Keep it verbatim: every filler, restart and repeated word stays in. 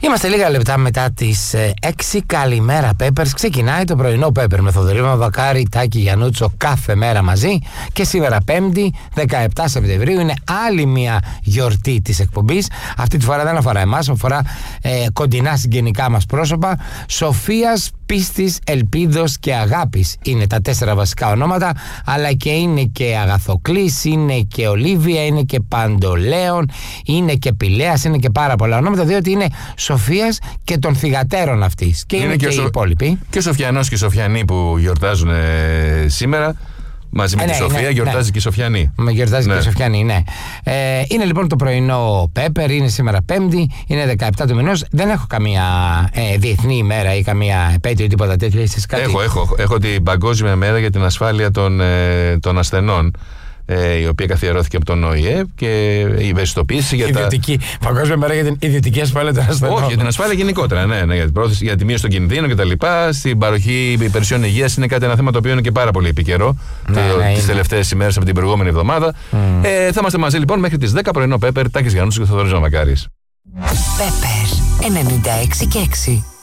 Είμαστε λίγα λεπτά μετά τις έξι. Καλημέρα Peppers. Ξεκινάει το πρωινό Pepper με Θοδωρή Βακάρη, Τάκη Γιαννούτσο κάθε μέρα μαζί. Και σήμερα Πέμπτη δεκαεπτά Σεπτεμβρίου είναι άλλη μια γιορτή της εκπομπής. Αυτή τη φορά δεν αφορά εμάς, αφορά ε, κοντινά συγγενικά μας πρόσωπα. Σοφίας, Πίστης, Ελπίδος και Αγάπης είναι τα τέσσερα βασικά ονόματα, αλλά και είναι και Αγαθοκλής, είναι και Ολίβια, είναι και Παντολέων, είναι και Πηλέας, είναι και πάρα πολλά ονόματα, διότι είναι Σοφίας και των θυγατέρων αυτής. Και είναι, είναι και, και οι Σο... υπόλοιποι. Και Σοφιανός και Σοφιανοί που γιορτάζουν ε, σήμερα. Μαζί με ε, τη ναι, Σοφία ναι, γιορτάζει ναι. και η Σοφιανή. Με γιορτάζει ναι. και η Σοφιανή, ναι. Ε, είναι λοιπόν το πρωινό Pepper, είναι σήμερα Πέμπτη, είναι δεκαεπτά του μηνός. Δεν έχω καμία ε, διεθνή ημέρα ή καμία επέτειο ή τίποτα τέτοιο. Έχεις κάτι? Έχω, έχω, έχω την Παγκόσμια Μέρα για την Ασφάλεια των, ε, των Ασθενών. Ε, η οποία καθιερώθηκε από τον ΟΗΕ και η ευαισθητοποίηση για ιδιωτική, τα. Παγκόσμια Μέρα για την ιδιωτική ασφάλεια των ασθενών. Όχι, για την ασφάλεια γενικότερα, ναι, ναι, για την πρόθεση, για τη μείωση των κινδύνων κτλ. Στην παροχή υπηρεσιών υγείας είναι κάτι ένα θέμα το οποίο είναι και πάρα πολύ επικαιρό ναι, ναι, τις τελευταίες ημέρες από την προηγούμενη εβδομάδα. Mm. Ε, θα είμαστε μαζί λοιπόν μέχρι τις δέκα πρωινό Pepper, Τάκης Γιαννούτσος και Θοδωρής Βακάρης. Pepper ενενήντα έξι και έξι.